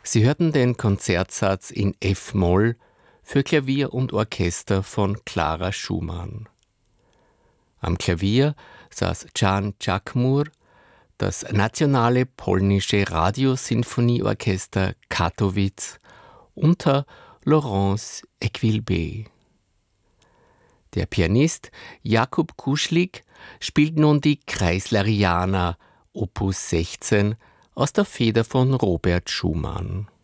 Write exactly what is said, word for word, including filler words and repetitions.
Sie hörten den Konzertsatz in F-Moll für Klavier und Orchester von Clara Schumann. Am Klavier saß Jan Czachmur, das nationale polnische Radiosinfonieorchester Katowice unter Laurence Equilbé. Der Pianist Jakub Kuschlik spielt nun die Kreisleriana Opus sechzehn aus der Feder von Robert Schumann.